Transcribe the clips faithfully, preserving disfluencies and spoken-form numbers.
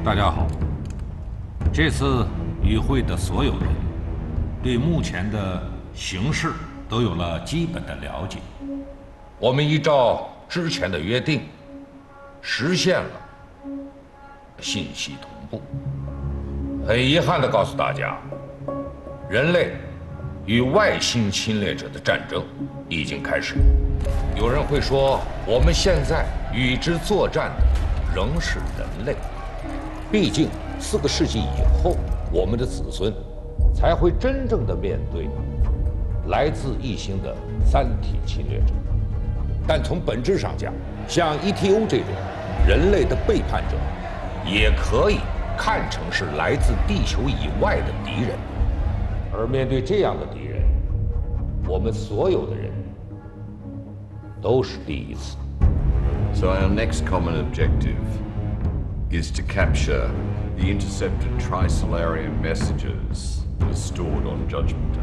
大家好。这次与会的所有人对目前的形势都有了基本的了解。我们依照之前的约定，实现了信息同步。很遗憾地告诉大家，人类与外星侵略者的战争已经开始。有人会说，我们现在与之作战的仍是人类。毕竟四个世纪以后，我们的子孙才会真正的面对来自异星的三体侵略者。但从本质上讲，像 E T O 这种人类的背叛者，也可以看成是来自地球以外的敌人。而面对这样的敌人，我们所有的人都是第一次。 So our next common objective is to capture the intercepted Trisolarian messages that are stored on Judgment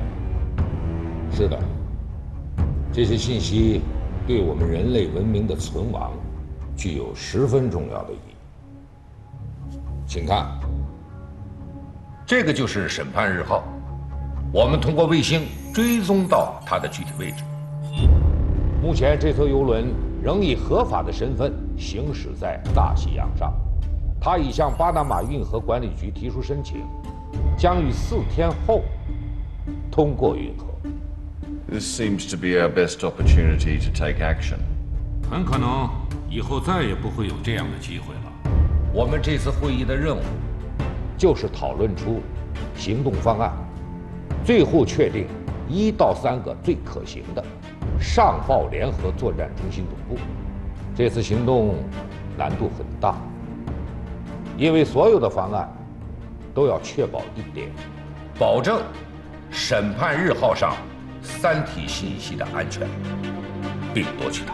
Day. 是的，这些信息对我们人类文明的存亡具有十分重要的意义。请看，这个就是审判日号，我们通过卫星追踪到它的具体位置。目前这艘游轮仍以合法的身份行驶在大西洋上，它已向巴拿马运河管理局提出申请，将于四天后通过运河。 This seems to be our best opportunity to take action. 很可能以后再也不会有这样的机会了。我们这次会议的任务就是讨论出行动方案，最后确定一到三个最可行的上报联合作战中心总部。这次行动难度很大，因为所有的方案都要确保一点，保证审判日号上三体信息的安全，并夺取它。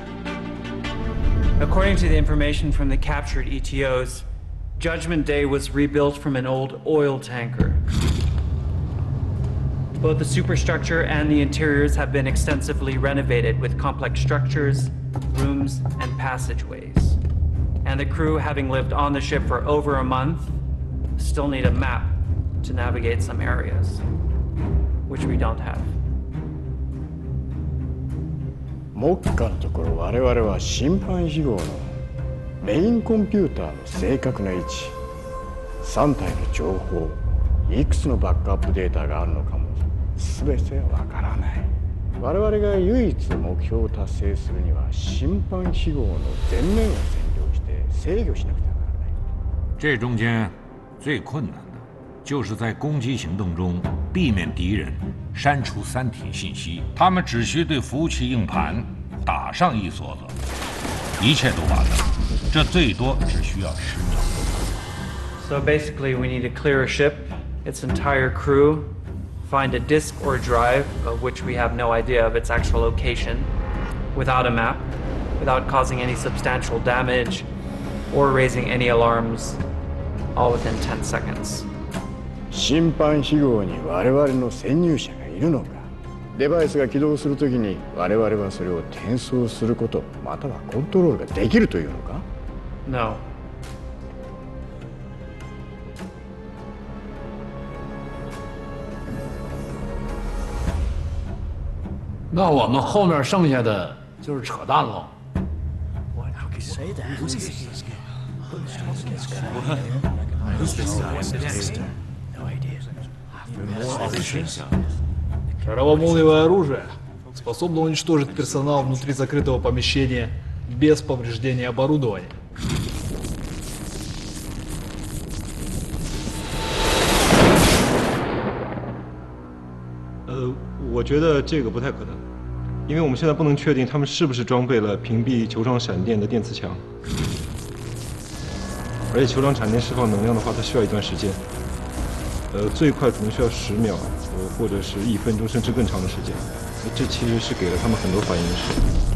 According to the information from the captured E T Os, Judgment Day was rebuilt from an old oil tanker. Both the superstructure and the interiors have been extensively renovated with complex structures, rooms, and passageways. And the crew, having lived on the ship for over a month, still need a map to navigate some areas, which we don't have. 目下のところ我々は審判非号のメインコンピューターの正確な位置、さん体の情報、いくつのバックアップデータがあるのかも全てわからない。我々が唯一目標を達成するには審判非号の全面を占領して制御しなくてはならない。 这中间最困难的就是在攻击行动中避免敌人删除三体信息，他们只需对服务器硬盘打上一梭子，一切都完了。这最多只需要十秒。 So basically, we need to clear a ship, its entire crew, find a disk or drive of which we have no idea of its actual location, without a map, without causing any substantial damage or raising any alarms, all within ten seconds. 審判非号に我々の潜入者がいるのか、デバイスが起動するときに我々はそれを転送すること、またはコントロールができるというのか？ No. 那我们后面剩下的就是扯淡了。 Травмолновое оружие способно уничтожить персонал внутри закрытого помещения без повреждения оборудования. 呃，我觉得这个不太可能，因为我们现在不能确定他们是不是装备了屏蔽球状闪电的电磁墙，而且球状闪电释放能量的话，它需要一段时间，呃，最快可能需要十秒，呃，或者是一分钟，甚至更长的时间。这其实是给了他们很多反应的时间。